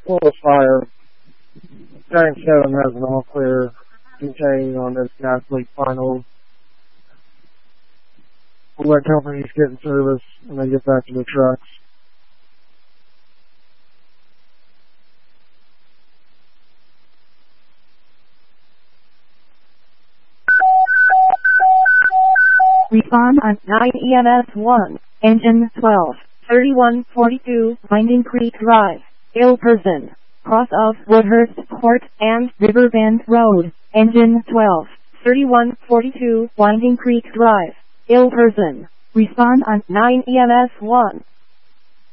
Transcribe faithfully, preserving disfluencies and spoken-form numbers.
full of fire. Giant seven has an all clear contained on this gas leak final. We'll let companies get in service and then get back to the trucks. Respond on nine E M S one, engine twelve, thirty-one forty-two, Winding Creek Drive, ill person, cross of Woodhurst Court and Riverbend Road, engine twelve, thirty-one forty-two, Winding Creek Drive, ill person. Respond on nine E M S one.